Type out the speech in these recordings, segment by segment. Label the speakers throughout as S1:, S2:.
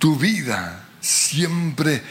S1: Tu vida siempre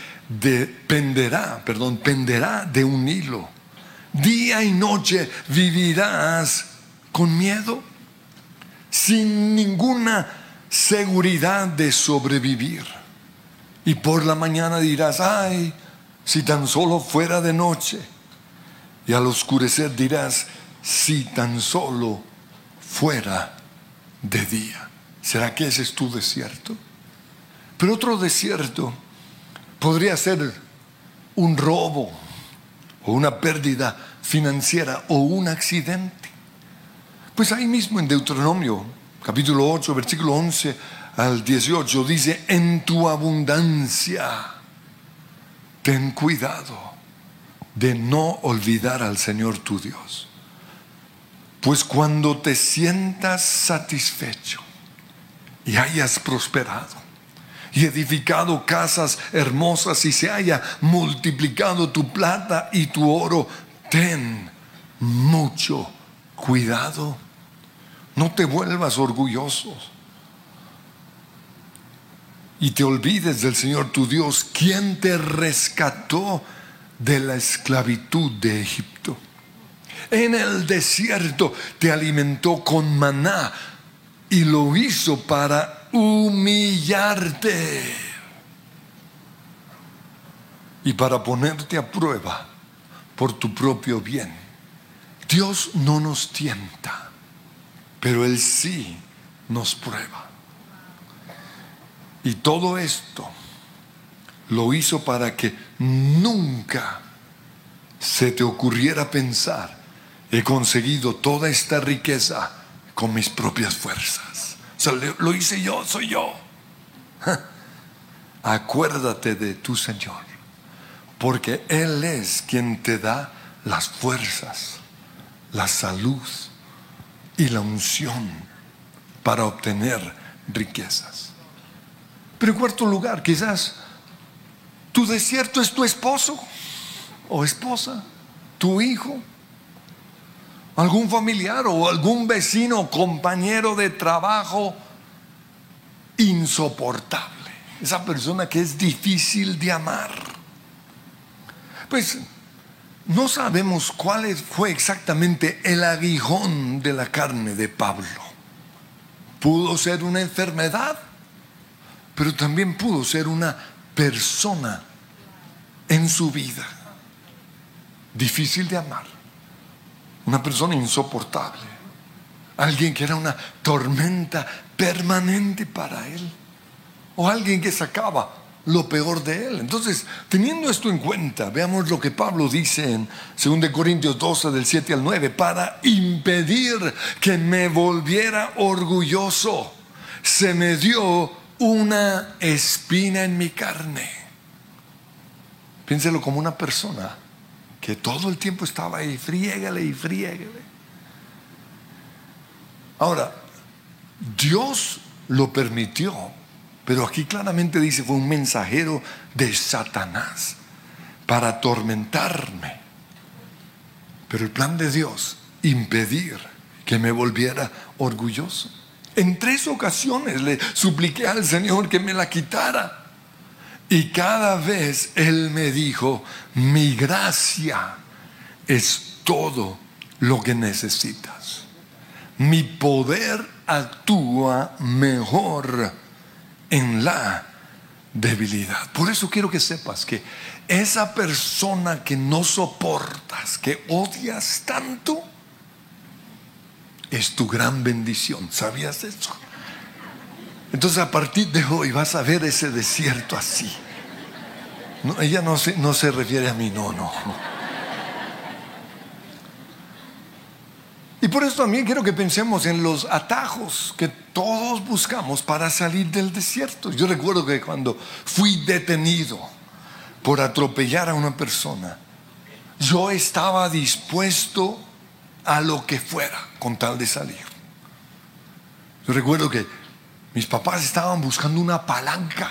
S1: penderá de un hilo. Día y noche vivirás con miedo, sin ninguna seguridad de sobrevivir. Y por la mañana dirás: ay, si tan solo fuera de noche. Y al oscurecer dirás: si tan solo fuera de día. ¿Será que ese es tu desierto? Pero otro desierto podría ser un robo, o una pérdida financiera, o un accidente. Pues ahí mismo en Deuteronomio, capítulo 8, versículo 11 al 18, dice: en tu abundancia, ten cuidado de no olvidar al Señor tu Dios. Pues cuando te sientas satisfecho y hayas prosperado y edificado casas hermosas y se haya multiplicado tu plata y tu oro, ten mucho cuidado. No te vuelvas orgulloso y te olvides del Señor tu Dios, quien te rescató de la esclavitud de Egipto. En el desierto te alimentó con maná y lo hizo para humillarte y para ponerte a prueba por tu propio bien. Dios no nos tienta, pero Él sí nos prueba. Y todo esto lo hizo para que nunca se te ocurriera pensar: he conseguido toda esta riqueza con mis propias fuerzas. O sea, lo hice yo, soy yo. Acuérdate de tu Señor, porque Él es quien te da las fuerzas, la salud y la unción para obtener riquezas. Pero en cuarto lugar, quizás tu desierto es tu esposo o esposa, tu hijo, algún familiar o algún vecino o compañero de trabajo insoportable. Esa persona que es difícil de amar. Pues no sabemos cuál fue exactamente el aguijón de la carne de Pablo. Pudo ser una enfermedad, pero también pudo ser una persona en su vida difícil de amar, una persona insoportable, alguien que era una tormenta permanente para él, o alguien que sacaba lo peor de él. Entonces, teniendo esto en cuenta, veamos lo que Pablo dice en 2 Corintios 12 del 7 al 9: para impedir que me volviera orgulloso, se me dio una espina en mi carne. Piénselo como una persona que todo el tiempo estaba ahí, friégale y friégale. Ahora, Dios lo permitió, pero aquí claramente dice: fue un mensajero de Satanás para atormentarme. Pero el plan de Dios, impedir que me volviera orgulloso. En 3 ocasiones le supliqué al Señor que me la quitara. Y cada vez Él me dijo: mi gracia es todo lo que necesitas. Mi poder actúa mejor en la debilidad. Por eso quiero que sepas que esa persona que no soportas, que odias tanto, es tu gran bendición. ¿Sabías eso? Entonces, a partir de hoy vas a ver ese desierto así. No, ella no se refiere a mí, no. Y por eso también quiero que pensemos en los atajos que todos buscamos para salir del desierto. Yo recuerdo que cuando fui detenido por atropellar a una persona, yo estaba dispuesto a lo que fuera con tal de salir. Yo recuerdo que mis papás estaban buscando una palanca.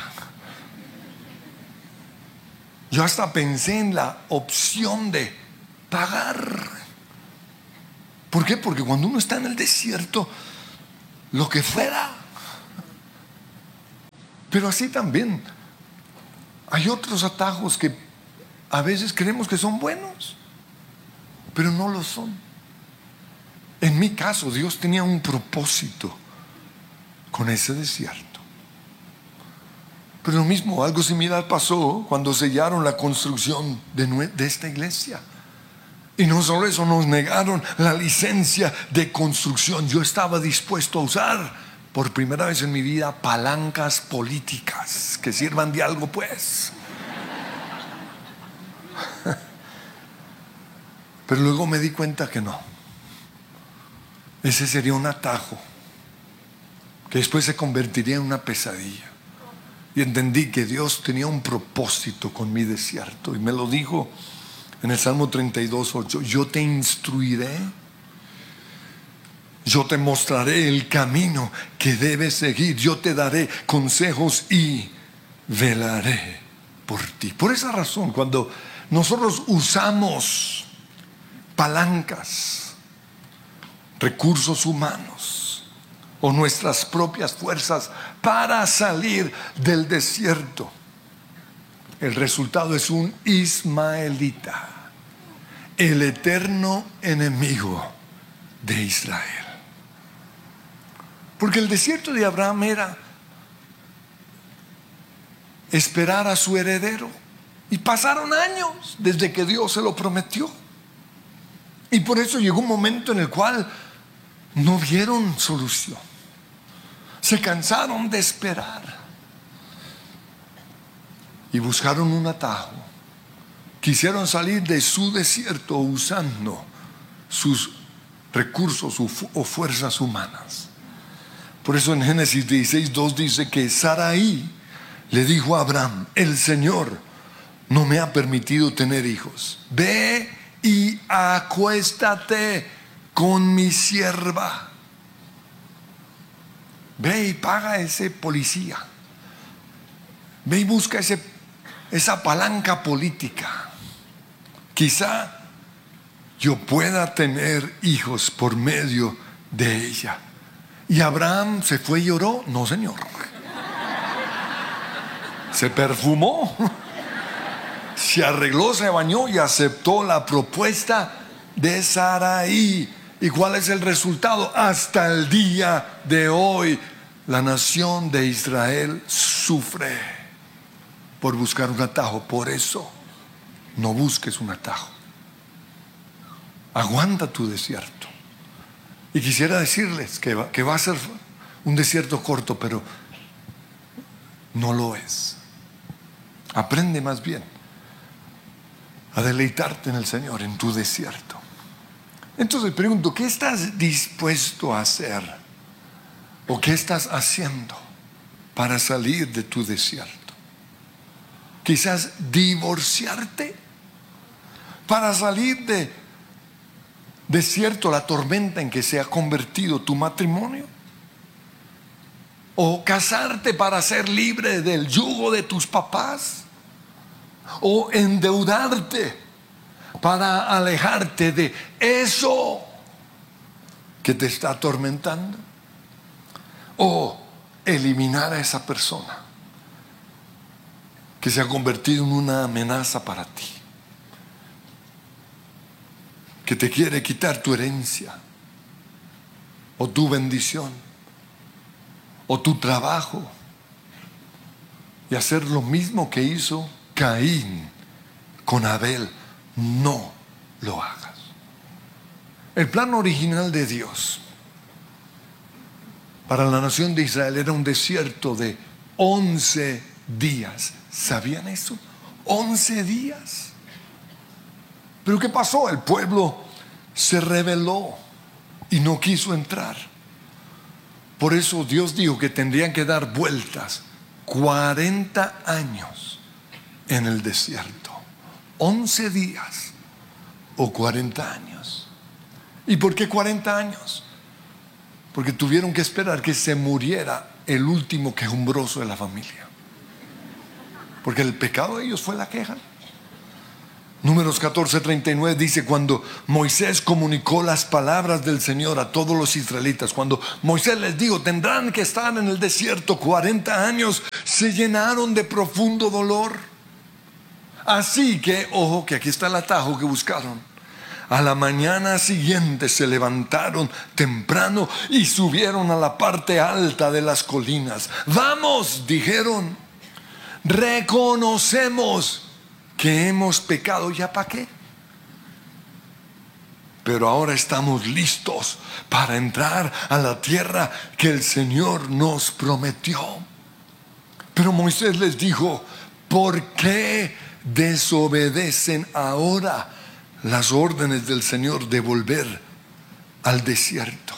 S1: Yo hasta pensé en la opción de pagar. ¿Por qué? Porque cuando uno está en el desierto, lo que fuera. Pero así también hay otros atajos que a veces creemos que son buenos, pero no lo son. En mi caso, Dios tenía un propósito con ese desierto. Pero lo mismo, algo similar pasó cuando sellaron la construcción de esta iglesia. Y no solo eso, nos negaron la licencia de construcción. Yo estaba dispuesto a usar por primera vez en mi vida palancas políticas que sirvan de algo, pues. Pero luego me di cuenta que no. Ese sería un atajo que después se convertiría en una pesadilla. Y entendí que Dios tenía un propósito con mi desierto. Y me lo dijo en el Salmo 32:8. Yo te instruiré, yo te mostraré el camino que debes seguir. Yo te daré consejos y velaré por ti. Por esa razón, cuando nosotros usamos palancas, recursos humanos o nuestras propias fuerzas para salir del desierto, el resultado es un ismaelita, el eterno enemigo de Israel. Porque el desierto de Abraham era esperar a su heredero, y pasaron años desde que Dios se lo prometió. Y por eso llegó un momento en el cual no vieron solución. Se cansaron de esperar y buscaron un atajo. Quisieron salir de su desierto usando sus recursos o fuerzas humanas. Por eso en Génesis 16:2 dice que Sarai le dijo a Abraham: el Señor no me ha permitido tener hijos. Ve y acuéstate con mi sierva. Ve y paga a ese policía. Ve y busca esa palanca política. Quizá yo pueda tener hijos por medio de ella. Y Abraham se fue y lloró. No, señor. Se perfumó, se arregló, se bañó y aceptó la propuesta de Sarai. ¿Y cuál es el resultado? Hasta el día de hoy, la nación de Israel sufre por buscar un atajo. Por eso, no busques un atajo. Aguanta tu desierto. Y quisiera decirles que va a ser un desierto corto, pero no lo es. Aprende más bien a deleitarte en el Señor en tu desierto. Entonces pregunto, ¿qué estás dispuesto a hacer? ¿O qué estás haciendo para salir de tu desierto? Quizás divorciarte para salir de desierto, la tormenta en que se ha convertido tu matrimonio. O casarte para ser libre del yugo de tus papás. O endeudarte para alejarte de eso que te está atormentando. O eliminar a esa persona que se ha convertido en una amenaza para ti, que te quiere quitar tu herencia o tu bendición o tu trabajo, y hacer lo mismo que hizo Caín con Abel. No lo hagas. El plan original de Dios para la nación de Israel era un desierto de 11 días. ¿Sabían eso? 11 días. Pero ¿qué pasó? El pueblo se rebeló y no quiso entrar. Por eso Dios dijo que tendrían que dar vueltas 40 años en el desierto. 11 días o 40 años. ¿Y por qué 40 años? Porque tuvieron que esperar que se muriera el último quejumbroso de la familia. Porque el pecado de ellos fue la queja. Números 14:39 dice: cuando Moisés comunicó las palabras del Señor a todos los israelitas, cuando Moisés les dijo, tendrán que estar en el desierto 40 años, se llenaron de profundo dolor. Así que, ojo, que aquí está el atajo que buscaron. A la mañana siguiente se levantaron temprano y subieron a la parte alta de las colinas. Vamos, dijeron, reconocemos que hemos pecado. ¿Ya para qué? Pero ahora estamos listos para entrar a la tierra que el Señor nos prometió. Pero Moisés les dijo: ¿por qué desobedecen ahora las órdenes del Señor de volver al desierto?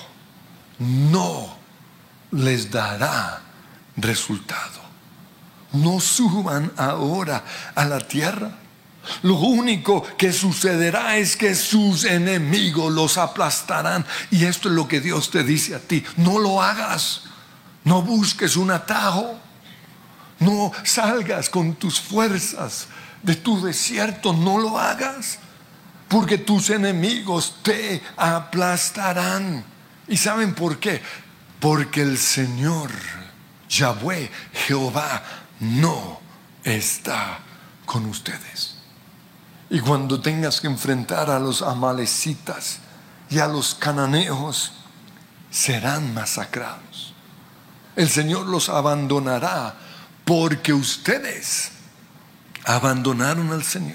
S1: No les dará resultado. No suban ahora a la tierra. Lo único que sucederá es que sus enemigos los aplastarán. Y esto es lo que Dios te dice a ti: no lo hagas. No busques un atajo. No salgas con tus fuerzas de tu desierto. No lo hagas, porque tus enemigos te aplastarán. ¿Y saben por qué? Porque el Señor, Yahweh, Jehová, no está con ustedes. Y cuando tengas que enfrentar a los amalecitas y a los cananeos, serán masacrados. El Señor los abandonará porque ustedes abandonaron al Señor.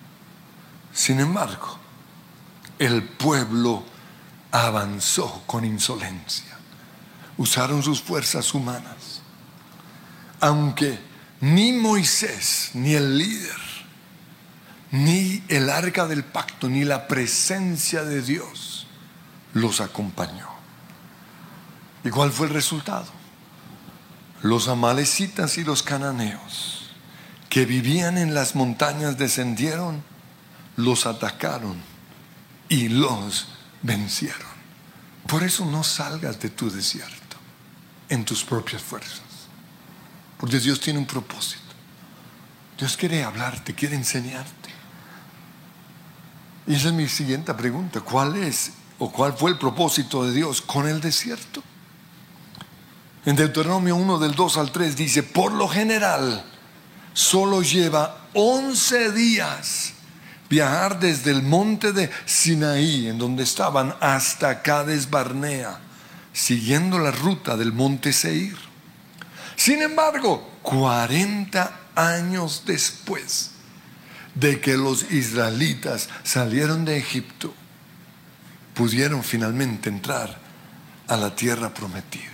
S1: Sin embargo, el pueblo avanzó con insolencia. Usaron sus fuerzas humanas. Aunque ni Moisés, ni el líder, ni el arca del pacto, ni la presencia de Dios los acompañó. ¿Y cuál fue el resultado? Los amalecitas y los cananeos que vivían en las montañas descendieron, los atacaron y los vencieron. Por eso no salgas de tu desierto en tus propias fuerzas, porque Dios tiene un propósito. Dios quiere hablarte, quiere enseñarte. Y esa es mi siguiente pregunta: ¿cuál fue el propósito de Dios con el desierto? En Deuteronomio 1 del 2 al 3 dice: por lo general solo lleva 11 días viajar desde el monte de Sinaí, en donde estaban, hasta Cades Barnea, siguiendo la ruta del monte Seir. Sin embargo, 40 años después de que los israelitas salieron de Egipto, pudieron finalmente entrar a la tierra prometida.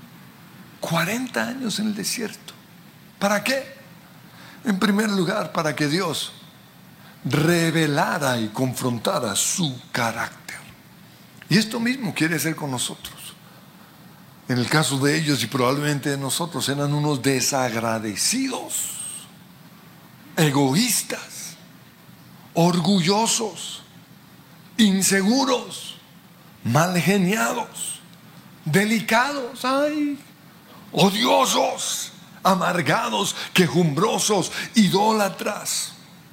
S1: 40 años en el desierto. ¿Para qué? En primer lugar, para que Dios revelara y confrontara su carácter. Y esto mismo quiere hacer con nosotros. En el caso de ellos, y probablemente de nosotros, eran unos desagradecidos, egoístas, orgullosos, inseguros, mal geniados, delicados, odiosos, amargados, quejumbrosos, idólatras,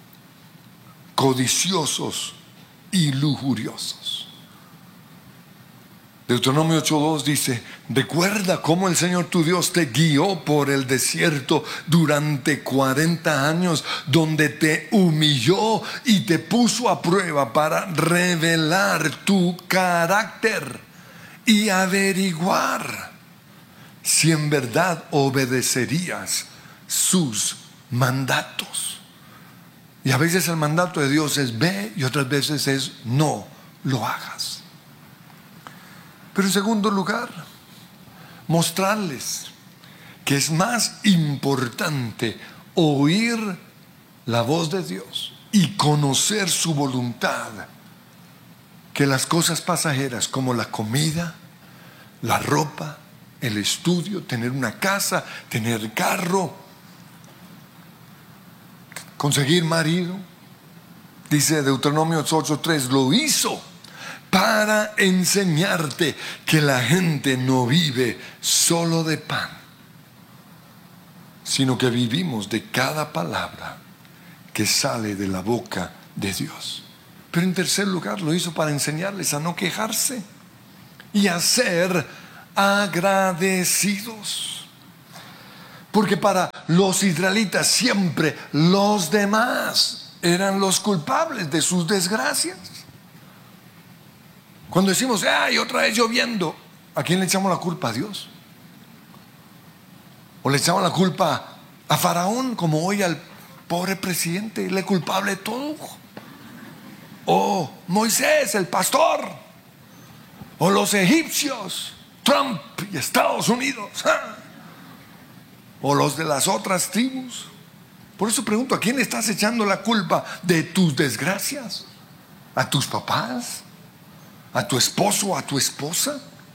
S1: codiciosos y lujuriosos. Deuteronomio 8:2 dice: recuerda cómo el Señor tu Dios te guió por el desierto durante 40 años, donde te humilló y te puso a prueba para revelar tu carácter y averiguar si en verdad obedecerías sus mandatos. Y a veces el mandato de Dios es ve, y otras veces es no lo hagas. Pero en segundo lugar, mostrarles que es más importante oír la voz de Dios y conocer su voluntad que las cosas pasajeras, como la comida, la ropa, el estudio, tener una casa, tener carro, conseguir marido. Dice Deuteronomio 8:3: lo hizo para enseñarte que la gente no vive solo de pan, sino que vivimos de cada palabra que sale de la boca de Dios. Pero en tercer lugar lo hizo para enseñarles a no quejarse y a ser agradecidos. Porque para los israelitas siempre los demás eran los culpables de sus desgracias. Cuando decimos, ¡ay, otra vez lloviendo! ¿A quién le echamos la culpa? ¿A Dios? ¿O le echamos la culpa a Faraón, como hoy al pobre presidente, él es culpable de todo? ¿O Moisés, el pastor? ¿O los egipcios, Trump y Estados Unidos? ¿O los de las otras tribus? Por eso pregunto, ¿a quién le estás echando la culpa de tus desgracias? ¿A tus papás? ¿A tu esposo? ¿A tu esposa?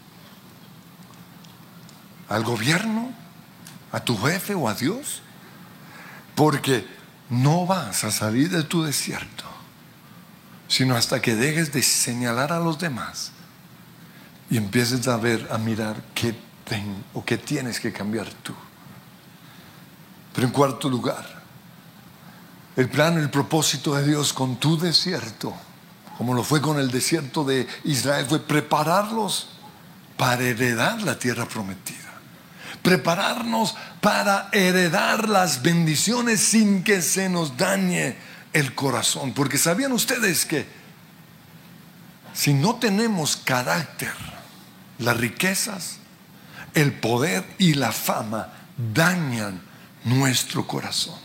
S1: ¿Al gobierno? ¿A tu jefe o a Dios? Porque no vas a salir de tu desierto sino hasta que dejes de señalar a los demás y empieces a ver, a mirar qué tienes que cambiar tú. Pero en cuarto lugar, el plan, el propósito de Dios con tu desierto, como lo fue con el desierto de Israel, fue prepararlos para heredar la tierra prometida. Prepararnos para heredar las bendiciones sin que se nos dañe el corazón. Porque ¿sabían ustedes que si no tenemos carácter, las riquezas, el poder y la fama dañan nuestro corazón?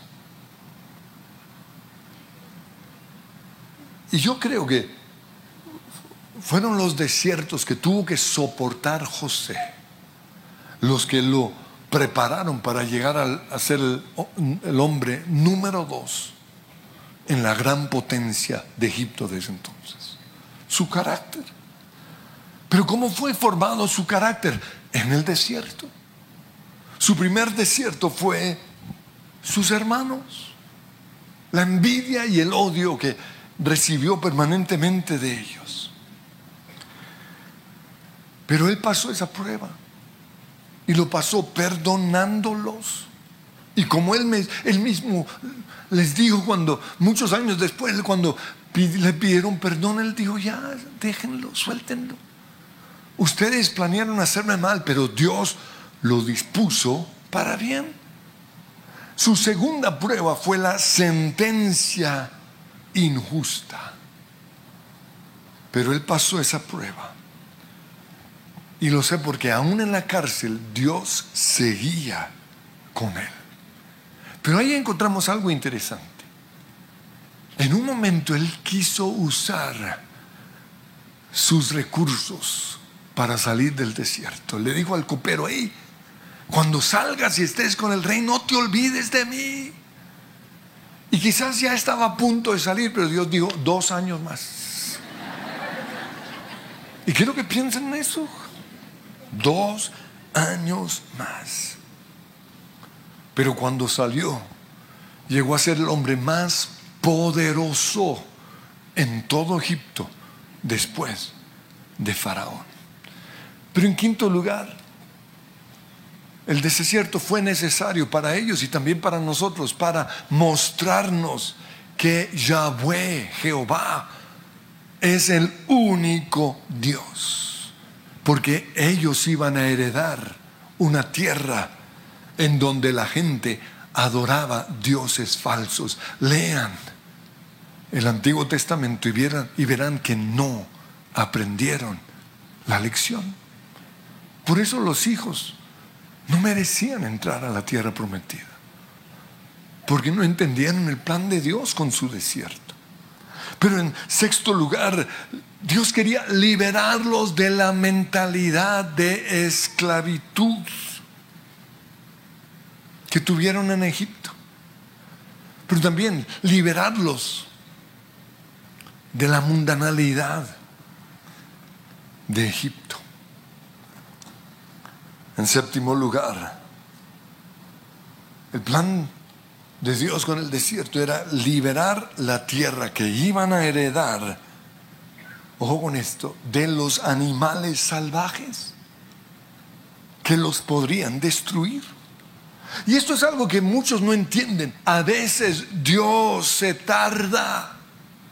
S1: Y yo creo que fueron los desiertos que tuvo que soportar José los que lo prepararon para llegar a ser el hombre número 2 en la gran potencia de Egipto desde entonces. Su carácter. Pero ¿cómo fue formado su carácter? En el desierto. Su primer desierto fue sus hermanos, la envidia y el odio que recibió permanentemente de ellos. Pero él pasó esa prueba y lo pasó perdonándolos. Y como él mismo les dijo, cuando muchos años después, cuando le pidieron perdón, él dijo, ya, déjenlo, suéltenlo. Ustedes planearon hacerme mal, pero Dios lo dispuso para bien. Su segunda prueba fue la sentencia injusta. Pero él pasó esa prueba. Y lo sé porque aún en la cárcel Dios seguía con él. Pero ahí encontramos algo interesante. En un momento él quiso usar sus recursos para salir del desierto. Le dijo al copero, hey, cuando salgas y estés con el rey, no te olvides de mí. Y quizás ya estaba a punto de salir, pero Dios dijo, 2 años más. Y quiero que piensen en eso. 2 años más. Pero cuando salió, llegó a ser el hombre más poderoso en todo Egipto después de Faraón. Pero en quinto lugar, el desierto fue necesario para ellos y también para nosotros, para mostrarnos que Yahweh, Jehová, es el único Dios. Porque ellos iban a heredar una tierra en donde la gente adoraba dioses falsos. Lean el Antiguo Testamento y verán que no aprendieron la lección. Por eso los hijos no merecían entrar a la tierra prometida, porque no entendieron el plan de Dios con su desierto. Pero en sexto lugar, Dios quería liberarlos de la mentalidad de esclavitud que tuvieron en Egipto, pero también liberarlos de la mundanalidad de Egipto. En séptimo lugar, el plan de Dios con el desierto era liberar la tierra que iban a heredar, ojo con esto, de los animales salvajes que los podrían destruir. Y esto es algo que muchos no entienden. A veces Dios se tarda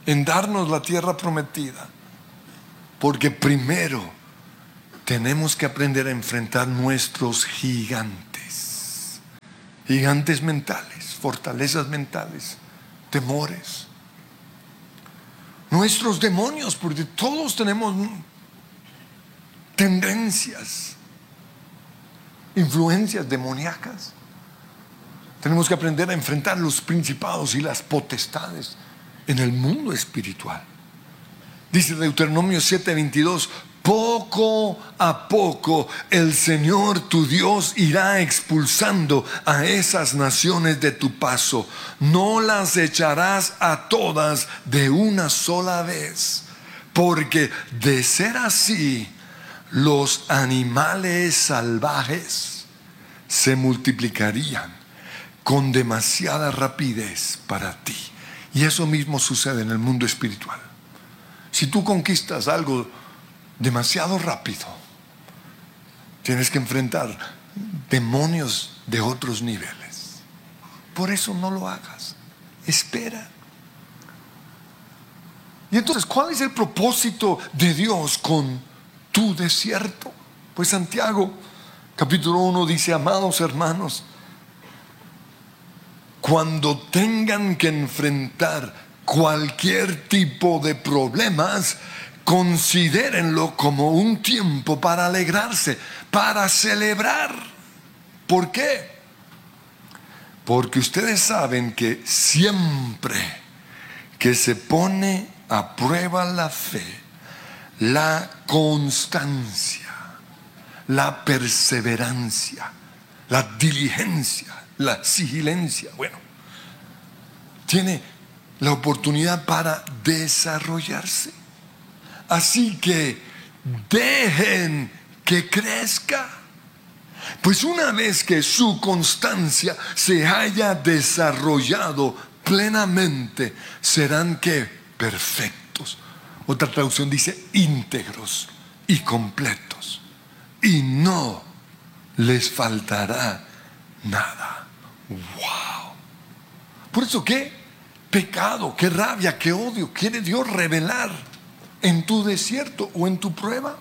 S1: en darnos la tierra prometida. Porque primero tenemos que aprender a enfrentar nuestros gigantes. Gigantes mentales, fortalezas mentales, temores. Nuestros demonios, porque todos tenemos tendencias, influencias demoníacas. Tenemos que aprender a enfrentar los principados y las potestades en el mundo espiritual. Dice Deuteronomio 7:22, poco a poco el Señor tu Dios irá expulsando a esas naciones de tu paso. No las echarás a todas de una sola vez, porque de ser así, los animales salvajes se multiplicarían con demasiada rapidez para ti. Y eso mismo sucede en el mundo espiritual. Si tú conquistas algo demasiado rápido, tienes que enfrentar demonios de otros niveles. Por eso no lo hagas. Espera. Y entonces, ¿cuál es el propósito de Dios con tu desierto? Pues Santiago capítulo 1 dice: amados hermanos, cuando tengan que enfrentar cualquier tipo de problemas, considérenlo como un tiempo para alegrarse, para celebrar. ¿Por qué? Porque ustedes saben que siempre que se pone a prueba la fe, la constancia, la perseverancia, la diligencia, la sigilencia, tiene la oportunidad para desarrollarse. Así que dejen que crezca. Pues una vez que su constancia se haya desarrollado plenamente, serán ¿qué? Perfectos. Otra traducción dice íntegros y completos, y no les faltará nada. Wow. Por eso, ¿qué pecado, qué rabia, qué odio quiere Dios revelar en tu desierto o en tu prueba?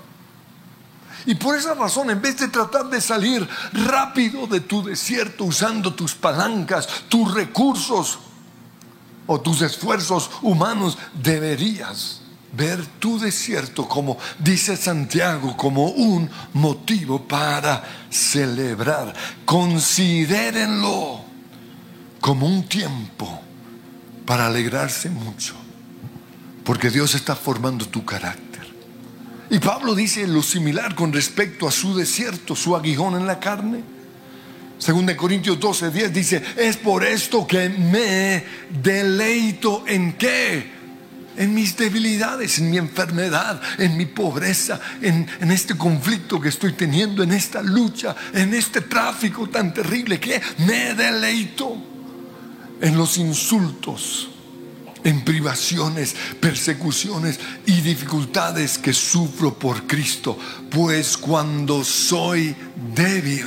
S1: Y por esa razón, en vez de tratar de salir rápido de tu desierto usando tus palancas, tus recursos o tus esfuerzos humanos, deberías ver tu desierto, como dice Santiago, como un motivo para celebrar. Considérenlo como un tiempo para alegrarse mucho, porque Dios está formando tu carácter. Y Pablo dice lo similar con respecto a su desierto, su aguijón en la carne. 2 Corintios 12:10 dice: es por esto que me deleito en ¿qué? En mis debilidades, en mi enfermedad, en mi pobreza, en este conflicto que estoy teniendo, en esta lucha, en este tráfico tan terrible, que me deleito en los insultos, en privaciones, persecuciones y dificultades que sufro por Cristo. Pues cuando soy débil,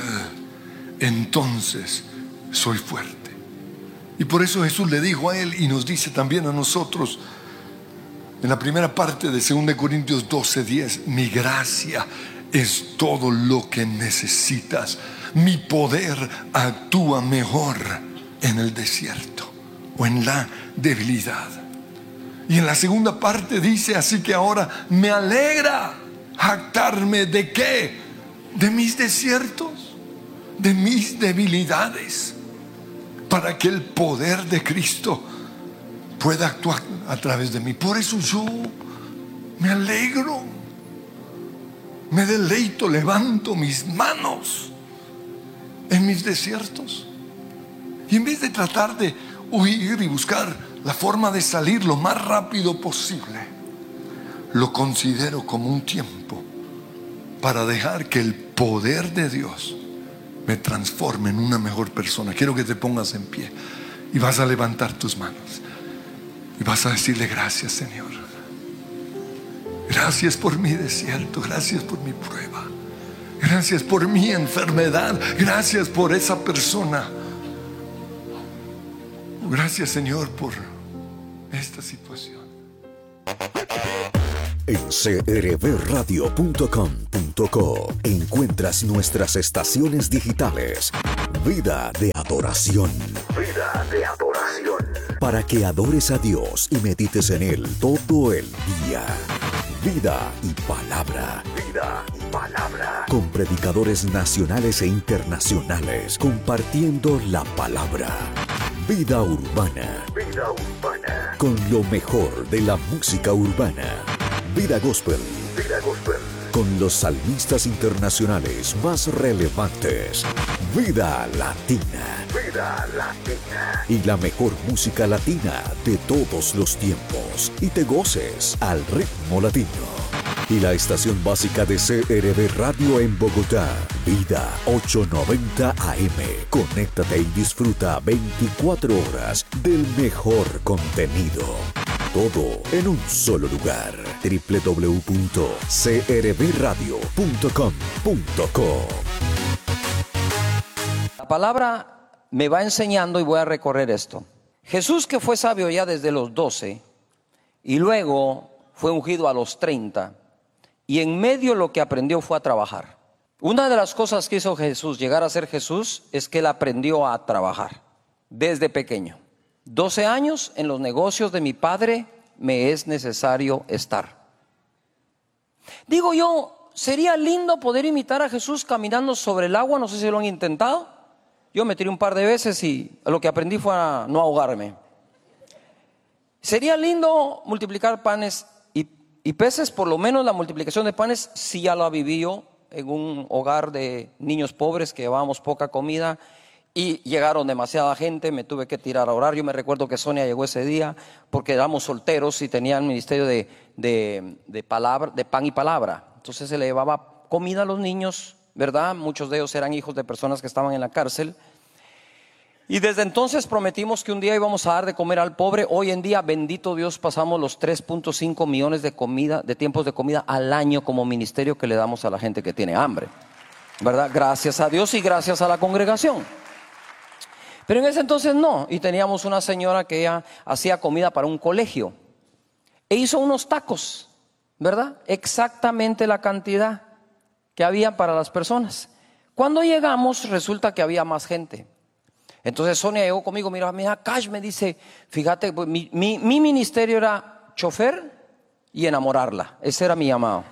S1: entonces soy fuerte. Y por eso Jesús le dijo a él, y nos dice también a nosotros en la primera parte de 2 Corintios 12:10: mi gracia es todo lo que necesitas. Mi poder actúa mejor en el desierto o en la debilidad. Y en la segunda parte dice: así que ahora me alegra jactarme ¿de qué? De mis desiertos, de mis debilidades, para que el poder de Cristo pueda actuar a través de mí. Por eso yo me alegro, me deleito, levanto mis manos en mis desiertos. Y en vez de tratar de huir y buscar la forma de salir lo más rápido posible, lo considero como un tiempo para dejar que el poder de Dios me transforme en una mejor persona. Quiero que te pongas en pie y vas a levantar tus manos y vas a decirle: gracias, Señor. Gracias por mi desierto, gracias por mi prueba, gracias por mi enfermedad, gracias por esa persona. Gracias, Señor, por esta situación.
S2: En crbradio.com.co encuentras nuestras estaciones digitales. Vida de adoración. Vida de adoración. Para que adores a Dios y medites en Él todo el día. Vida y palabra. Vida y palabra. Con predicadores nacionales e internacionales compartiendo la palabra. Vida urbana. Vida urbana. Con lo mejor de la música urbana. Vida Gospel. Vida Gospel. Con los salmistas internacionales más relevantes. Vida Latina. Vida Latina. Y la mejor música latina de todos los tiempos. Y te goces al ritmo latino. Y la estación básica de CRB Radio en Bogotá. Vida 890 AM. Conéctate y disfruta 24 horas del mejor contenido. Todo en un solo lugar. www.crbradio.com.co.
S3: La palabra me va enseñando y voy a recorrer esto. Jesús, que fue sabio ya desde los 12 y luego fue ungido a los 30, y en medio lo que aprendió fue a trabajar. Una de las cosas que hizo Jesús llegar a ser Jesús es que él aprendió a trabajar desde pequeño. 12 años, en los negocios de mi padre me es necesario estar. Digo yo, sería lindo poder imitar a Jesús caminando sobre el agua. No sé si lo han intentado. Yo me tiré un par de veces y lo que aprendí fue a no ahogarme. Sería lindo multiplicar panes y peces. Por lo menos la multiplicación de panes sí ya la viví yo en un hogar de niños pobres que llevábamos poca comida. Y llegaron demasiada gente, me tuve que tirar a orar. Yo me recuerdo que Sonia llegó ese día porque éramos solteros y tenían ministerio de pan y palabra. Entonces se le llevaba comida a los niños, ¿verdad? Muchos de ellos eran hijos de personas que estaban en la cárcel. Y desde entonces prometimos que un día íbamos a dar de comer al pobre. Hoy en día, bendito Dios, pasamos los 3.5 millones de tiempos de comida al año como ministerio que le damos a la gente que tiene hambre, ¿verdad? Gracias a Dios y gracias a la congregación. Pero en ese entonces no, y teníamos una señora que ella hacía comida para un colegio e hizo unos tacos, ¿verdad? Exactamente la cantidad que había para las personas. Cuando llegamos resulta que había más gente. Entonces Sonia llegó conmigo, mira Cash, me dice, fíjate, pues, mi ministerio era chofer y enamorarla, ese era mi llamado.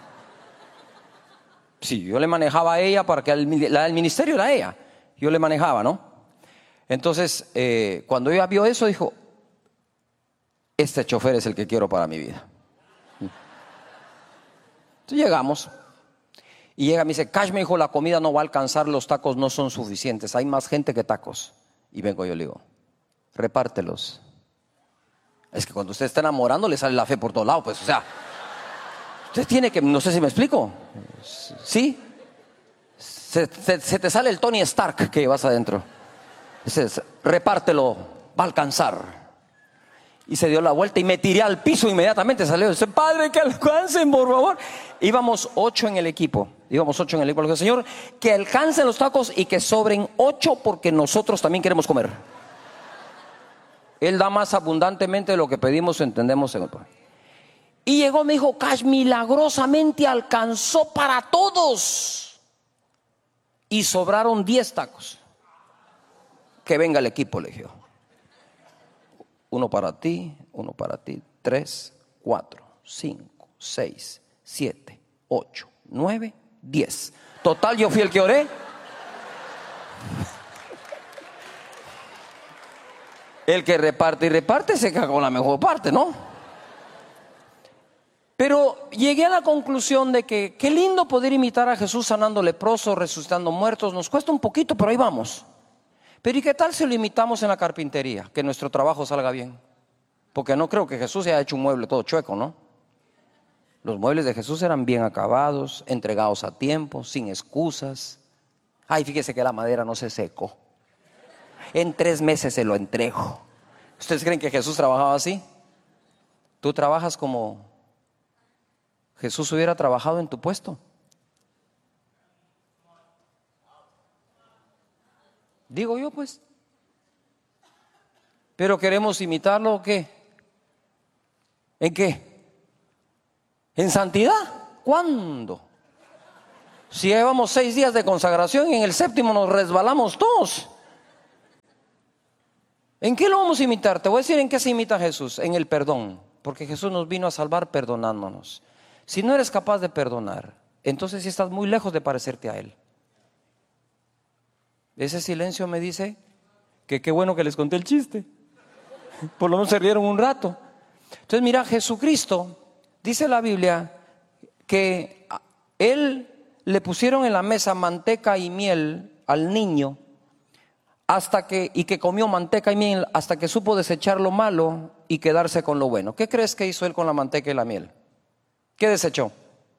S3: Sí, yo le manejaba a ella para que el ministerio era ella, yo le manejaba, ¿no? Entonces, cuando ella vio eso, dijo, este chofer es el que quiero para mi vida. Entonces llegamos, y llega, me dice, Cash, me dijo, la comida no va a alcanzar, los tacos no son suficientes, hay más gente que tacos. Y vengo yo, le digo, repártelos. Es que cuando usted está enamorando, le sale la fe por todos lados, pues, o sea, usted tiene que, no sé si me explico, ¿sí? Se te sale el Tony Stark que llevas adentro. Dices, repártelo, va a alcanzar. Y se dio la vuelta y me tiré al piso inmediatamente. Salió, dice, Padre, que alcancen, por favor. Íbamos 8 en el equipo. Le dije, Señor, que alcancen los tacos y que sobren 8 porque nosotros también queremos comer. Él da más abundantemente de lo que pedimos, entendemos, Señor. Y llegó, me dijo, Cash, milagrosamente alcanzó para todos. Y sobraron 10 tacos. Que venga el equipo, le dije. Uno para ti, 3, 4, 5, 6, 7, 8, 9, 10. Total, yo fui el que oré. El que reparte y reparte se queda con la mejor parte, ¿no? Pero llegué a la conclusión de que qué lindo poder imitar a Jesús sanando leprosos, resucitando muertos. Nos cuesta un poquito, pero ahí vamos. Pero ¿y qué tal si lo imitamos en la carpintería? Que nuestro trabajo salga bien. Porque no creo que Jesús haya hecho un mueble todo chueco, ¿no? Los muebles de Jesús eran bien acabados, entregados a tiempo, sin excusas. Ay, fíjese que la madera no se secó. En 3 meses se lo entrego. ¿Ustedes creen que Jesús trabajaba así? Tú trabajas como Jesús hubiera trabajado en tu puesto. Digo yo, pues. ¿Pero queremos imitarlo o qué? ¿En qué? ¿En santidad? ¿Cuándo? Si llevamos 6 días de consagración y en el 7º nos resbalamos todos. ¿En qué lo vamos a imitar? Te voy a decir en qué se imita a Jesús. En el perdón. Porque Jesús nos vino a salvar perdonándonos. Si no eres capaz de perdonar, entonces sí estás muy lejos de parecerte a Él. Ese silencio me dice que qué bueno que les conté el chiste. Por lo menos se rieron un rato. Entonces mira, Jesucristo, dice la Biblia que Él le pusieron en la mesa manteca y miel al niño y que comió manteca y miel hasta que supo desechar lo malo y quedarse con lo bueno. ¿Qué crees que hizo Él con la manteca y la miel? ¿Qué desechó?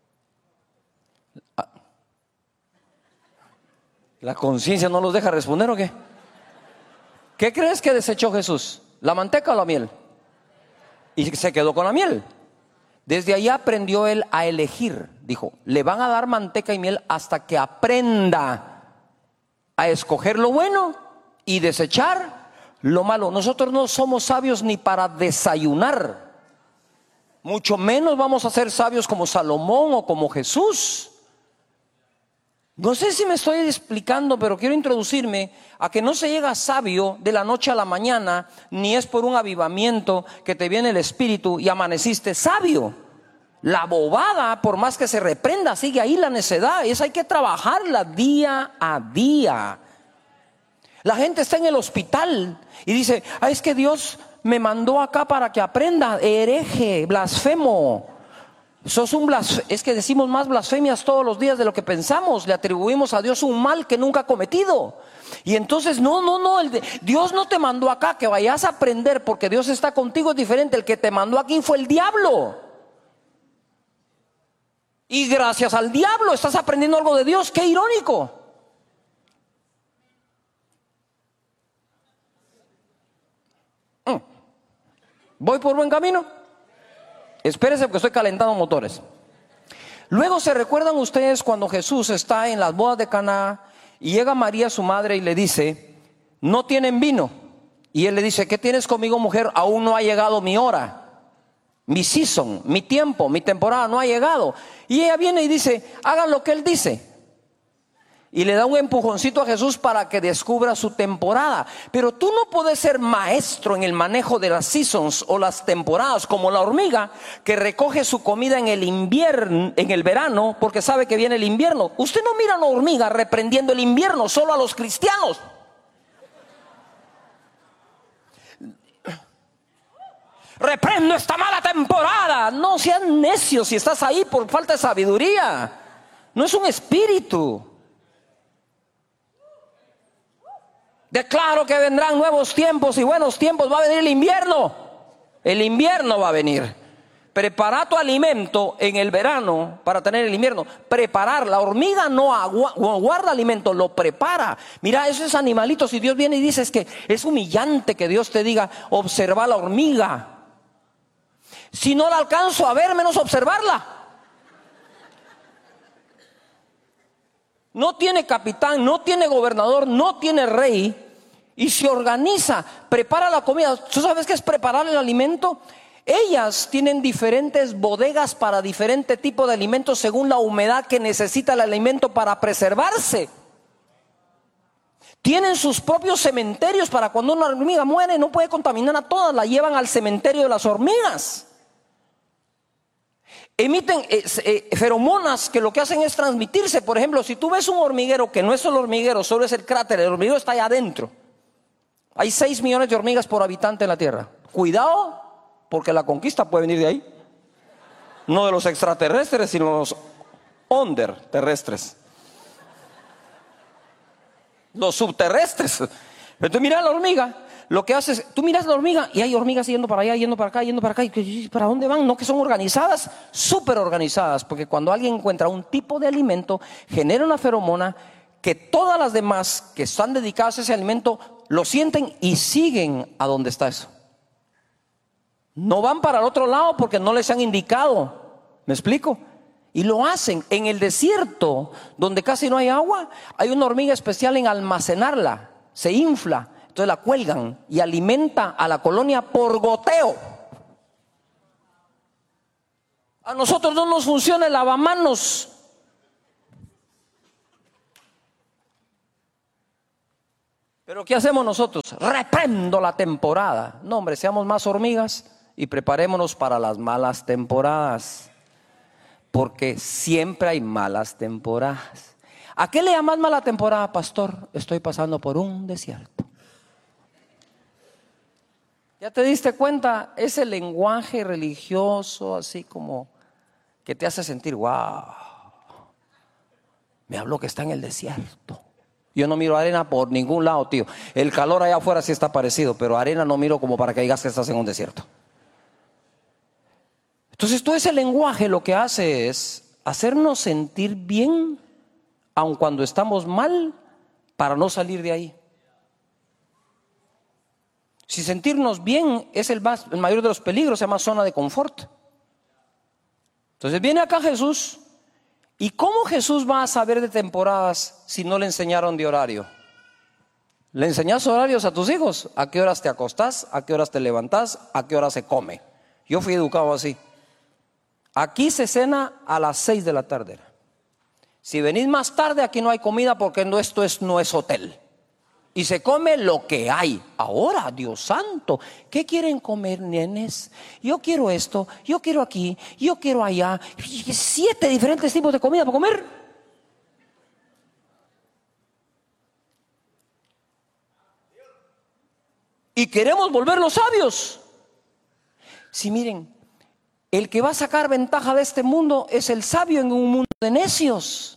S3: ¿La conciencia no los deja responder o qué? ¿Qué crees que desechó Jesús? ¿La manteca o la miel? Y se quedó con la miel. Desde ahí aprendió Él a elegir. Dijo, le van a dar manteca y miel hasta que aprenda a escoger lo bueno y desechar lo malo. Nosotros no somos sabios ni para desayunar. Mucho menos vamos a ser sabios como Salomón o como Jesús. No sé si me estoy explicando, pero quiero introducirme a que no se llega sabio de la noche a la mañana, ni es por un avivamiento que te viene el espíritu y amaneciste sabio. La bobada, por más que se reprenda, sigue ahí la necedad. Esa hay que trabajarla día a día. La gente está en el hospital y dice, es que Dios me mandó acá para que aprenda. Hereje, blasfemo. Es que decimos más blasfemias todos los días de lo que pensamos. Le atribuimos a Dios un mal que nunca ha cometido. Y entonces Dios no te mandó acá que vayas a aprender porque Dios está contigo, es diferente. El que te mandó aquí fue el diablo. Y gracias al diablo estás aprendiendo algo de Dios. Qué irónico. ¿Voy por buen camino? Espérese porque estoy calentando motores. Luego se recuerdan ustedes cuando Jesús está en las bodas de Caná y llega María su madre y le dice, no tienen vino. Y él le dice, ¿qué tienes conmigo, mujer? Aún no ha llegado mi hora, mi season, mi tiempo, mi temporada no ha llegado. Y ella viene y dice, hagan lo que él dice. Y le da un empujoncito a Jesús para que descubra su temporada. Pero tú no puedes ser maestro en el manejo de las seasons o las temporadas, como la hormiga que recoge su comida en el invierno, en el verano, porque sabe que viene el invierno. Usted no mira a la hormiga reprendiendo el invierno, solo a los cristianos. Reprendo esta mala temporada. No sean necios si estás ahí por falta de sabiduría. No es un espíritu. Declaro que vendrán nuevos tiempos y buenos tiempos. Va a venir el invierno. El invierno va a venir. Prepara tu alimento en el verano para tener el invierno. Preparar. La hormiga no guarda alimento, lo prepara. Mira, esos animalitos, si Dios viene y dice, es que es humillante que Dios te diga, observa la hormiga. Si no la alcanzo a ver, menos observarla. No tiene capitán, no tiene gobernador, no tiene rey. Y se organiza, prepara la comida. ¿Tú sabes qué es preparar el alimento? Ellas tienen diferentes bodegas para diferente tipo de alimentos según la humedad que necesita el alimento para preservarse. Tienen sus propios cementerios para cuando una hormiga muere no puede contaminar a todas, la llevan al cementerio de las hormigas. Emiten feromonas que lo que hacen es transmitirse. Por ejemplo, si tú ves un hormiguero que no es el hormiguero, solo es el cráter, el hormiguero está allá adentro. Hay 6 millones de hormigas por habitante en la Tierra. Cuidado, porque la conquista puede venir de ahí. No de los extraterrestres, sino los underterrestres. Los subterrestres. Entonces mira la hormiga. Lo que haces, tú miras la hormiga y hay hormigas yendo para allá, yendo para acá, yendo para acá. ¿Y para dónde van? No, que son organizadas, súper organizadas. Porque cuando alguien encuentra un tipo de alimento, genera una feromona que todas las demás que están dedicadas a ese alimento lo sienten y siguen a donde está eso. No van para el otro lado porque no les han indicado. ¿Me explico? Y lo hacen en el desierto donde casi no hay agua. Hay una hormiga especial en almacenarla. Se infla. Entonces la cuelgan y alimenta a la colonia por goteo. A nosotros no nos funciona el lavamanos. Pero ¿qué hacemos nosotros? Reprendo la temporada. No, hombre, seamos más hormigas y preparémonos para las malas temporadas. Porque siempre hay malas temporadas. ¿A qué le llamas mala temporada, pastor? Estoy pasando por un desierto. ¿Ya te diste cuenta? Ese lenguaje religioso así como que te hace sentir, wow, me habló que está en el desierto. Yo no miro arena por ningún lado, tío. El calor allá afuera sí está parecido, pero arena no miro como para que digas que estás en un desierto. Entonces todo ese lenguaje lo que hace es hacernos sentir bien, aun cuando estamos mal, para no salir de ahí. Si sentirnos bien es el mayor de los peligros, se llama zona de confort. Entonces viene acá Jesús. ¿Y cómo Jesús va a saber de temporadas si no le enseñaron de horario? ¿Le enseñas horarios a tus hijos? ¿A qué horas te acostás? ¿A qué horas te levantás? ¿A qué horas se come? Yo fui educado así. Aquí se cena a las 6 de la tarde. Si venís más tarde, aquí no hay comida porque esto no es hotel. Y se come lo que hay. Ahora, Dios santo, ¿qué quieren comer, nenes? Yo quiero esto, yo quiero aquí, yo quiero allá. 7 diferentes tipos de comida para comer. Y queremos volverlos sabios. Sí, miren, el que va a sacar ventaja de este mundo es el sabio en un mundo de necios.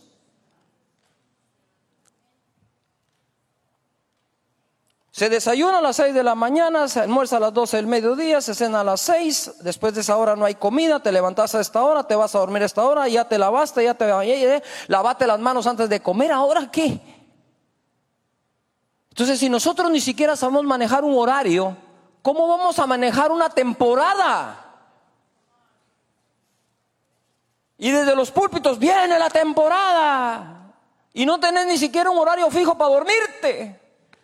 S3: Se desayuna a las 6 de la mañana, se almuerza a las 12 del mediodía, se cena a las 6, después de esa hora no hay comida, te levantas a esta hora, te vas a dormir a esta hora, ya te lavaste, lavate las manos antes de comer. ¿Ahora qué? Entonces, si nosotros ni siquiera sabemos manejar un horario, ¿cómo vamos a manejar una temporada? Y desde los púlpitos viene la temporada y no tenés ni siquiera un horario fijo para dormirte.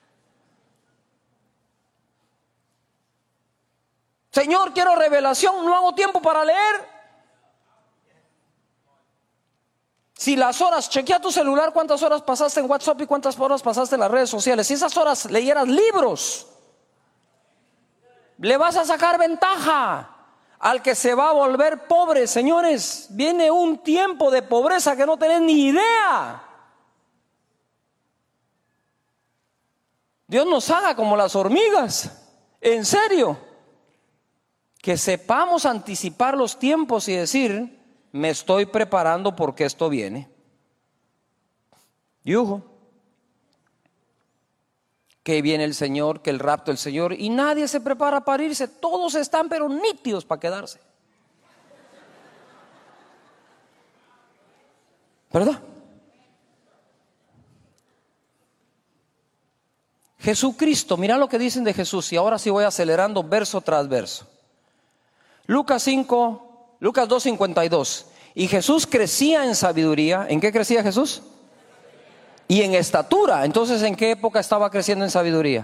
S3: Señor, quiero revelación, no hago tiempo para leer. Si las horas, chequea tu celular, cuántas horas pasaste en WhatsApp y cuántas horas pasaste en las redes sociales. Si esas horas leyeras libros, le vas a sacar ventaja al que se va a volver pobre. Señores, viene un tiempo de pobreza que no tenés ni idea. Dios nos haga como las hormigas, en serio. Que sepamos anticipar los tiempos y decir, me estoy preparando porque esto viene. Yujo. Que viene el Señor, que el rapto del Señor, y nadie se prepara para irse. Todos están pero nítidos para quedarse. ¿Verdad? Jesucristo, mira lo que dicen de Jesús, y ahora sí voy acelerando verso tras verso. Lucas 2:52. Y Jesús crecía en sabiduría. ¿En qué crecía Jesús? Y en estatura. Entonces, ¿en qué época estaba creciendo en sabiduría?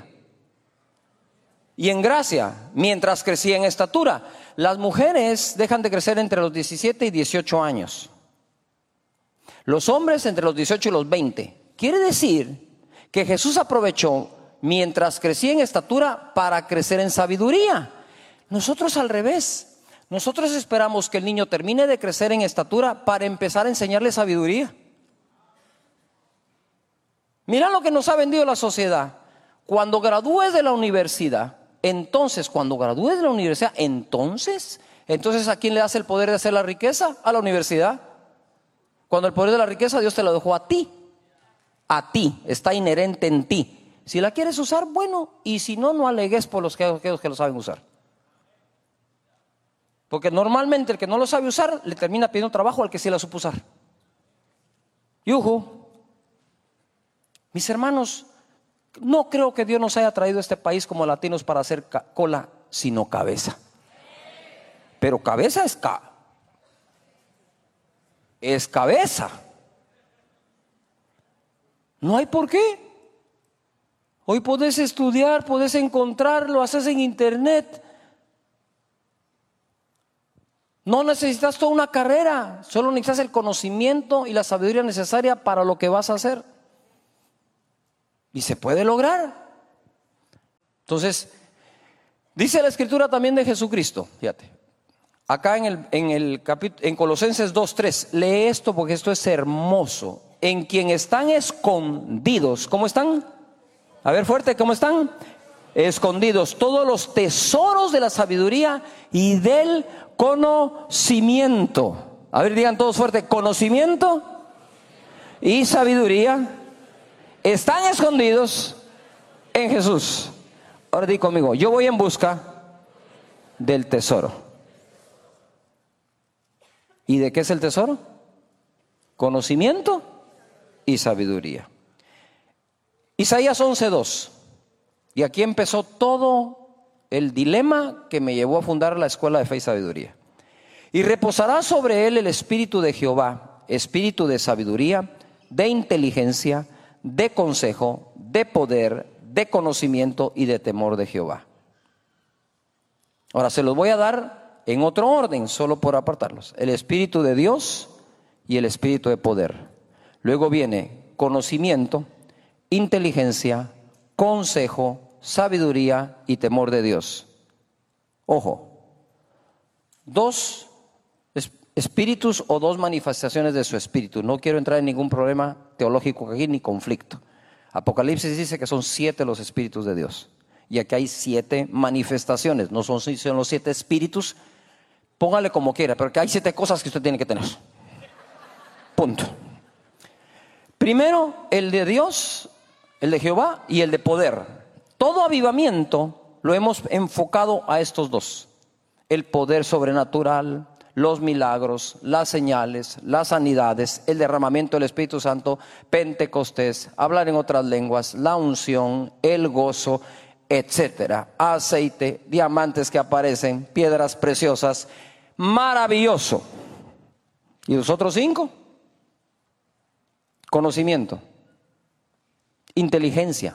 S3: Y en gracia, mientras crecía en estatura. Las mujeres dejan de crecer entre los 17 y 18 años. Los hombres entre los 18 y los 20. Quiere decir que Jesús aprovechó mientras crecía en estatura para crecer en sabiduría. Nosotros al revés. Nosotros esperamos que el niño termine de crecer en estatura para empezar a enseñarle sabiduría. Mira lo que nos ha vendido la sociedad. Cuando gradúes de la universidad, entonces ¿a quién le das el poder de hacer la riqueza? A la universidad. Cuando el poder de la riqueza Dios te lo dejó a ti. A ti, está inherente en ti. Si la quieres usar, bueno, y si no, no alegues por los que lo saben usar. Porque normalmente el que no lo sabe usar le termina pidiendo trabajo al que sí la supo usar. Yuhu. Mis hermanos, no creo que Dios nos haya traído a este país como latinos para hacer cola, sino cabeza. Pero cabeza es cabeza. No hay por qué. Hoy podés estudiar, podés encontrar, lo haces en internet. No necesitas toda una carrera, solo necesitas el conocimiento y la sabiduría necesaria para lo que vas a hacer. Y se puede lograr. Entonces, dice la Escritura también de Jesucristo, fíjate. Acá en Colosenses 2:3, lee esto porque esto es hermoso. En quien están escondidos, ¿cómo están? A ver fuerte, ¿cómo están? Escondidos todos los tesoros de la sabiduría y del conocimiento. A ver, digan todos fuerte, conocimiento y sabiduría están escondidos en Jesús. Ahora di conmigo, yo voy en busca del tesoro. ¿Y de qué es el tesoro? Conocimiento y sabiduría. Isaías 11:2. Y aquí empezó todo el dilema que me llevó a fundar la Escuela de Fe y Sabiduría. Y reposará sobre él el espíritu de Jehová, espíritu de sabiduría, de inteligencia, de consejo, de poder, de conocimiento y de temor de Jehová. Ahora se los voy a dar en otro orden, solo por apartarlos. El espíritu de Dios y el espíritu de poder. Luego viene conocimiento, inteligencia, consejo, sabiduría y temor de Dios. Ojo, dos espíritus o dos manifestaciones de su espíritu. No quiero entrar en ningún problema teológico aquí ni conflicto. Apocalipsis dice que son 7 los espíritus de Dios. Y aquí hay 7 manifestaciones. No son los 7 espíritus. Póngale como quiera, pero que hay 7 cosas que usted tiene que tener. Punto. Primero, el de Dios, el de Jehová y el de poder. Todo avivamiento lo hemos enfocado a estos dos. El poder sobrenatural, los milagros, las señales, las sanidades, el derramamiento del Espíritu Santo, Pentecostés, hablar en otras lenguas, la unción, el gozo, etcétera. Aceite, diamantes que aparecen, piedras preciosas. Maravilloso. ¿Y los otros 5? Conocimiento, inteligencia,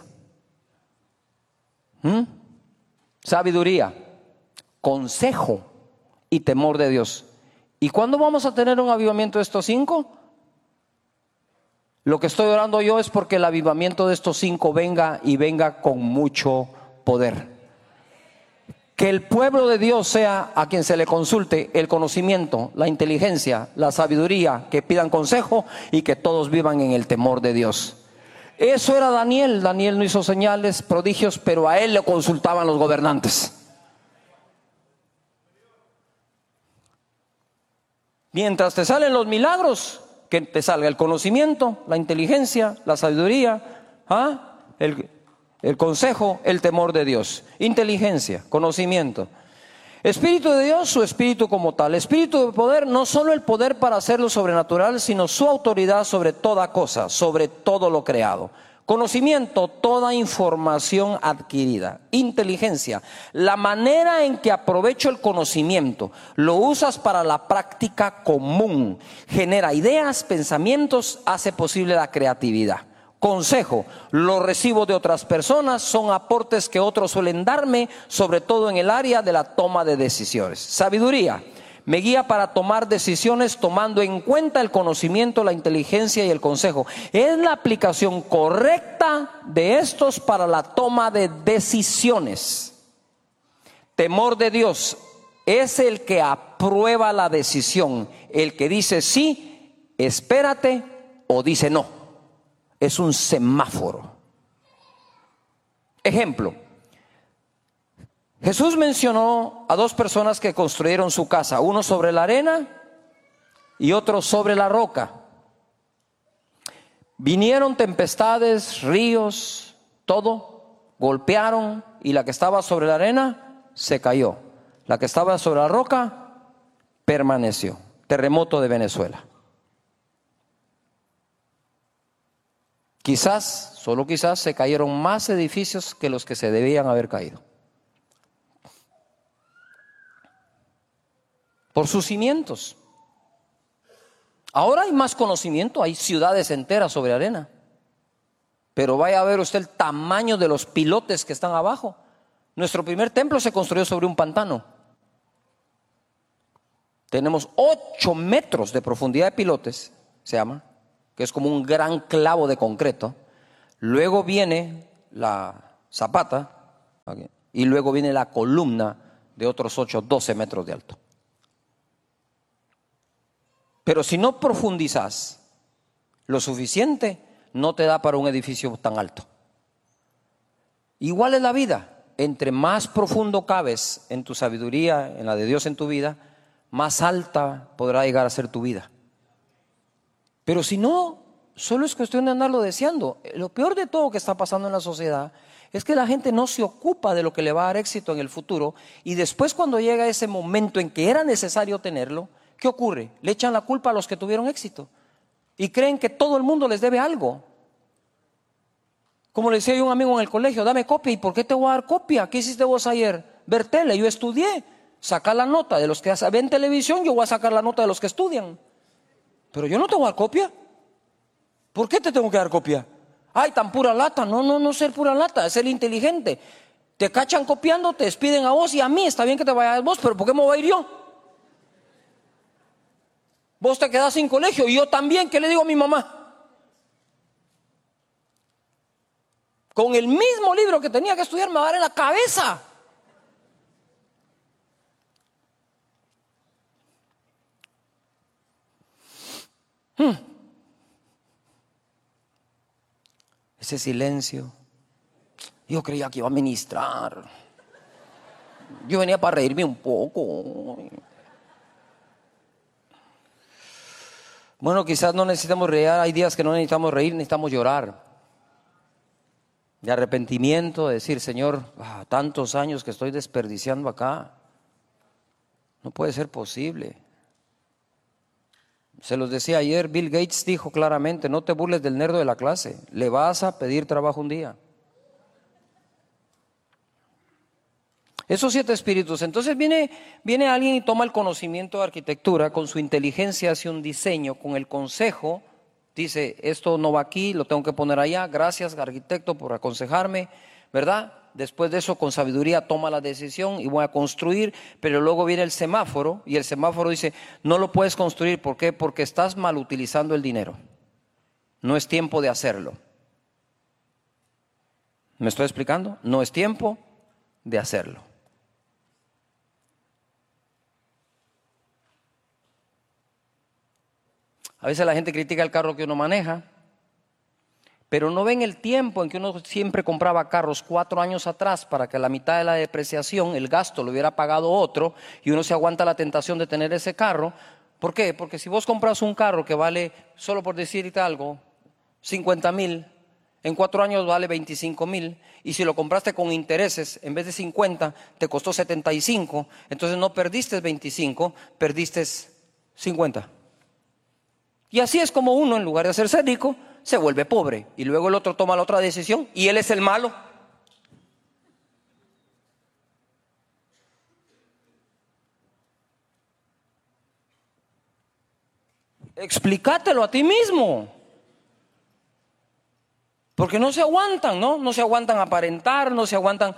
S3: sabiduría, consejo y temor de Dios. ¿Y cuándo vamos a tener un avivamiento de estos 5? Lo que estoy orando yo es porque el avivamiento de estos 5 venga y venga con mucho poder. Que el pueblo de Dios sea a quien se le consulte el conocimiento, la inteligencia, la sabiduría, que pidan consejo y que todos vivan en el temor de Dios. Eso era Daniel. Daniel no hizo señales, prodigios, pero a él le consultaban los gobernantes. Mientras te salen los milagros, que te salga el conocimiento, la inteligencia, la sabiduría, el consejo, el temor de Dios. Inteligencia, conocimiento. Espíritu de Dios, su espíritu como tal. Espíritu de poder, no solo el poder para hacer lo sobrenatural, sino su autoridad sobre toda cosa, sobre todo lo creado. Conocimiento, toda información adquirida. Inteligencia, la manera en que aprovecho el conocimiento, lo usas para la práctica común, genera ideas, pensamientos, hace posible la creatividad. Consejo, lo recibo de otras personas, son aportes que otros suelen darme, sobre todo en el área de la toma de decisiones. Sabiduría, me guía para tomar decisiones tomando en cuenta el conocimiento, la inteligencia y el consejo. Es la aplicación correcta de estos para la toma de decisiones. Temor de Dios es el que aprueba la decisión, el que dice sí, espérate, o dice no. Es un semáforo. Ejemplo. Jesús mencionó a 2 personas que construyeron su casa, uno sobre la arena y otro sobre la roca. Vinieron tempestades, ríos, todo, golpearon y la que estaba sobre la arena se cayó. La que estaba sobre la roca permaneció. Terremoto de Venezuela. Quizás, solo quizás, se cayeron más edificios que los que se debían haber caído. Por sus cimientos. Ahora hay más conocimiento, hay ciudades enteras sobre arena. Pero vaya a ver usted el tamaño de los pilotes que están abajo. Nuestro primer templo se construyó sobre un pantano. Tenemos 8 metros de profundidad de pilotes, se llama, que es como un gran clavo de concreto. Luego viene la zapata, okay, y luego viene la columna de otros 8, 12 metros de alto. Pero si no profundizas lo suficiente, no te da para un edificio tan alto. Igual es la vida. Entre más profundo cabes en tu sabiduría, en la de Dios en tu vida, más alta podrá llegar a ser tu vida. Pero si no, solo es cuestión de andarlo deseando. Lo peor de todo que está pasando en la sociedad es que la gente no se ocupa de lo que le va a dar éxito en el futuro, y después, cuando llega ese momento en que era necesario tenerlo, ¿qué ocurre? Le echan la culpa a los que tuvieron éxito y creen que todo el mundo les debe algo. Como le decía yo a un amigo en el colegio: dame copia. ¿Y por qué te voy a dar copia? ¿Qué hiciste vos ayer? Ver tele. Yo estudié. Saca la nota de los que ven televisión, yo voy a sacar la nota de los que estudian. Pero yo no te voy a dar copia. ¿Por qué te tengo que dar copia? Ay, tan pura lata. No ser pura lata, es ser inteligente. Te cachan copiando, te despiden a vos y a mí. Está bien que te vayas vos, pero ¿por qué me voy a ir yo? Vos te quedás sin colegio y yo también. ¿Qué le digo a mi mamá? Con el mismo libro que tenía que estudiar me va a dar en la cabeza. Ese silencio. Yo creía que iba a ministrar. Yo venía para reírme un poco. Bueno, quizás no necesitamos reír. Hay días que no necesitamos reír, necesitamos llorar. De arrepentimiento, de decir: Señor, tantos años que estoy desperdiciando acá. No puede ser posible. Se los decía ayer, Bill Gates dijo claramente: no te burles del nerdo de la clase, le vas a pedir trabajo un día. Esos 7 espíritus. Entonces viene alguien y toma el conocimiento de arquitectura, con su inteligencia hace un diseño, con el consejo dice: esto no va aquí, lo tengo que poner allá, gracias arquitecto por aconsejarme, ¿verdad? Después de eso, con sabiduría toma la decisión y voy a construir. Pero luego viene el semáforo, y el semáforo dice: no lo puedes construir. ¿Por qué? Porque estás mal utilizando el dinero, no es tiempo de hacerlo. ¿Me estoy explicando? No es tiempo de hacerlo. A veces la gente critica el carro que uno maneja, pero no ven el tiempo en que uno siempre compraba carros 4 años atrás, para que a la mitad de la depreciación el gasto lo hubiera pagado otro, y uno se aguanta la tentación de tener ese carro. ¿Por qué? Porque si vos compras un carro que vale, solo por decirte algo, 50,000, en 4 años vale 25,000, y si lo compraste con intereses, en vez de 50, te costó 75, entonces no perdiste 25, perdiste 50. Y así es como uno, en lugar de hacerse rico, se vuelve pobre, y luego el otro toma la otra decisión y él es el malo. Explícatelo a ti mismo, porque no se aguantan, ¿no? No se aguantan aparentar, no se aguantan.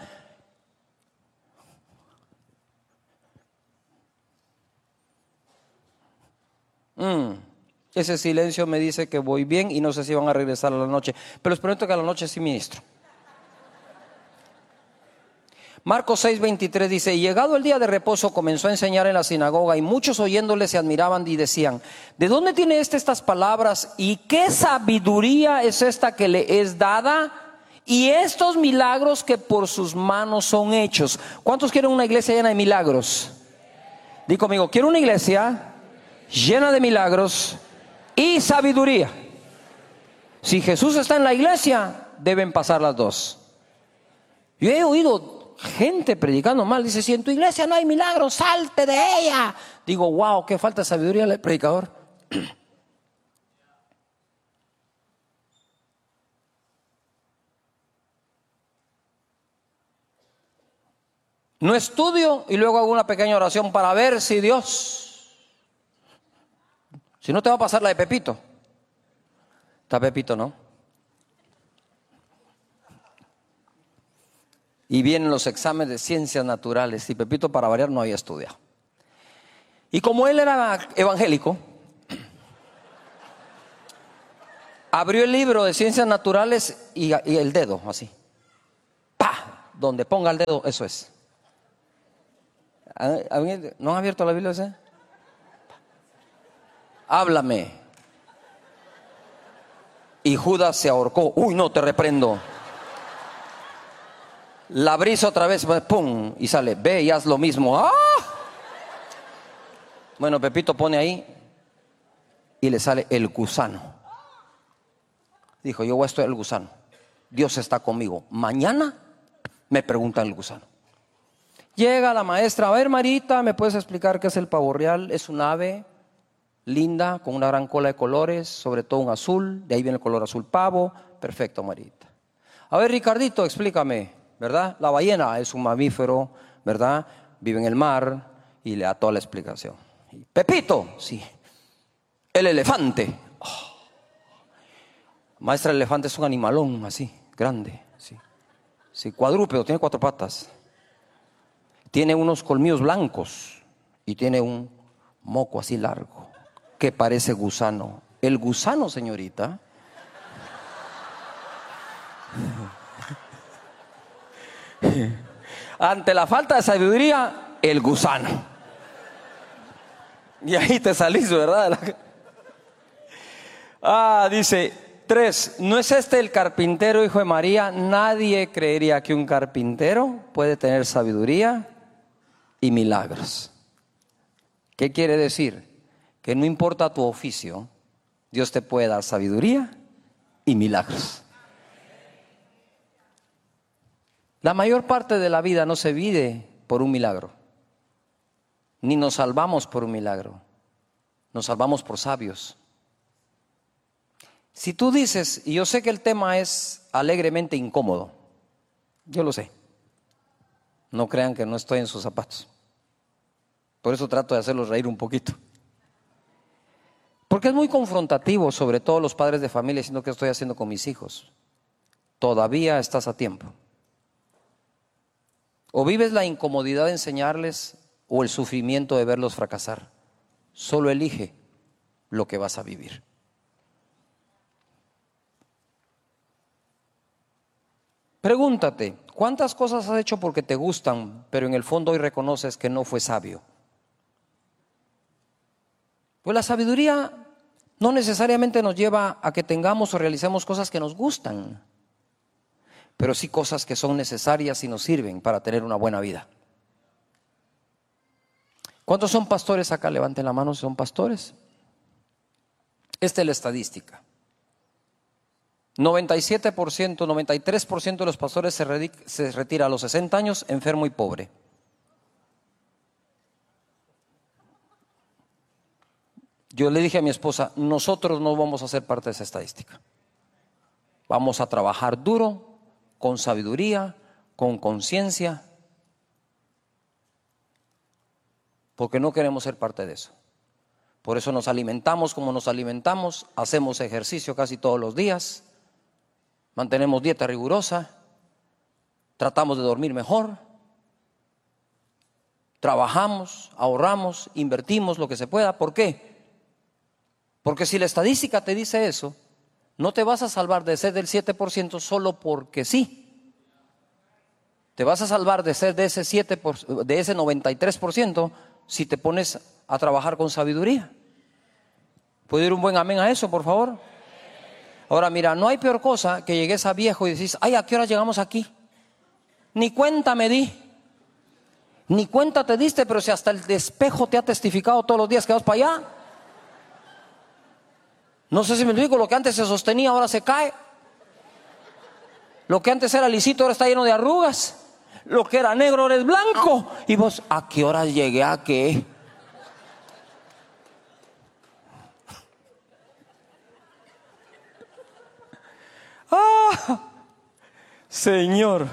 S3: Ese silencio me dice que voy bien y no sé si van a regresar a la noche, pero les prometo que a la noche sí ministro. Marcos 6:23 dice: y llegado el día de reposo comenzó a enseñar en la sinagoga, y muchos oyéndole se admiraban y decían: ¿de dónde tiene estas palabras? ¿Y qué sabiduría es esta que le es dada? Y estos milagros que por sus manos son hechos. ¿Cuántos quieren una iglesia llena de milagros? Di conmigo: quiero una iglesia llena de milagros y sabiduría. Si Jesús está en la iglesia, deben pasar las dos. Yo he oído gente predicando mal. Dice: si en tu iglesia no hay milagros, salte de ella. Digo: wow, qué falta de sabiduría el predicador. No estudio y luego hago una pequeña oración para ver si Dios. Si no, te va a pasar la de Pepito. Está Pepito, ¿no? Y vienen los exámenes de ciencias naturales, y Pepito, para variar, no había estudiado. Y como él era evangélico, abrió el libro de ciencias naturales y el dedo, así. ¡Pah! Donde ponga el dedo, eso es. ¿No han abierto la Biblia ese? Háblame. Y Judas se ahorcó. Uy, no, te reprendo. La brisa otra vez, pum, y sale. Ve y haz lo mismo. ¡Ah! Bueno, Pepito pone ahí y le sale el gusano. Dijo, yo voy a estudiar el gusano. Dios está conmigo. Mañana me preguntan el gusano. Llega la maestra, a ver Marita, ¿me puedes explicar qué es el pavo real? Es un ave linda, con una gran cola de colores, sobre todo un azul, de ahí viene el color azul pavo. Perfecto, Marita. A ver Ricardito, explícame, ¿verdad? La ballena es un mamífero, ¿verdad? Vive en el mar y le da toda la explicación. Y Pepito, sí. El elefante. Oh. Maestra, el elefante es un animalón así, grande, sí. Sí, cuadrúpedo, tiene 4 patas. Tiene unos colmillos blancos y tiene un moco así largo que parece gusano. El gusano, señorita, ante la falta de sabiduría, el gusano. Y ahí te salís, ¿verdad? Dice 3, ¿no es este el carpintero, hijo de María? Nadie creería que un carpintero puede tener sabiduría y milagros. ¿Qué quiere decir? Que no importa tu oficio, Dios te puede dar sabiduría y milagros. La mayor parte de la vida no se vive por un milagro, ni nos salvamos por un milagro, nos salvamos por sabios. Si tú dices, y yo sé que el tema es alegremente incómodo, yo lo sé, no crean que no estoy en sus zapatos. Por eso trato de hacerlos reír un poquito. Porque es muy confrontativo, sobre todo los padres de familia, diciendo que estoy haciendo con mis hijos. Todavía estás a tiempo. O vives la incomodidad de enseñarles o el sufrimiento de verlos fracasar. Solo elige lo que vas a vivir. Pregúntate, ¿cuántas cosas has hecho porque te gustan, pero en el fondo hoy reconoces que no fue sabio? Pues la sabiduría no necesariamente nos lleva a que tengamos o realicemos cosas que nos gustan, pero sí cosas que son necesarias y nos sirven para tener una buena vida. ¿Cuántos son pastores acá? Levanten la mano si son pastores. Esta es la estadística. 97%, 93% de los pastores se retira a los 60 años enfermo y pobre. Yo le dije a mi esposa, nosotros no vamos a ser parte de esa estadística. Vamos a trabajar duro, con sabiduría, con conciencia, porque no queremos ser parte de eso. Por eso nos alimentamos como nos alimentamos, hacemos ejercicio casi todos los días, mantenemos dieta rigurosa, tratamos de dormir mejor, trabajamos, ahorramos, invertimos lo que se pueda. ¿Por qué? Porque si la estadística te dice eso, no te vas a salvar de ser del 7% solo porque sí. Te vas a salvar de ser de ese 93% si te pones a trabajar con sabiduría. ¿Puedo ir un buen amén a eso, por favor? Ahora mira, no hay peor cosa que llegues a viejo y decís, ay, ¿a qué hora llegamos aquí? Ni cuenta me di. Ni cuenta te diste, pero si hasta el espejo te ha testificado todos los días que vas para allá. No sé si me explico, lo que antes se sostenía ahora se cae. Lo que antes era lisito ahora está lleno de arrugas. Lo que era negro ahora es blanco. Y vos, ¿a qué hora llegué a qué? Señor.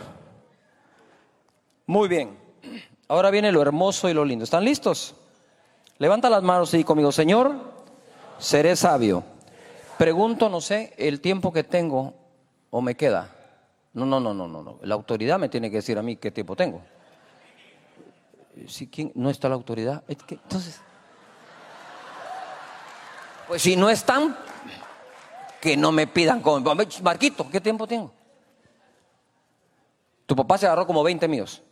S3: Muy bien. Ahora viene lo hermoso y lo lindo. ¿Están listos? Levanta las manos y di conmigo, Señor, seré sabio. Pregunto, no sé, el tiempo que tengo o me queda. No. La autoridad me tiene que decir a mí qué tiempo tengo. Si ¿quién no está la autoridad? Entonces, Pues si no están, que no me pidan como. Marquito, ¿qué tiempo tengo? Tu papá se agarró como 20 míos.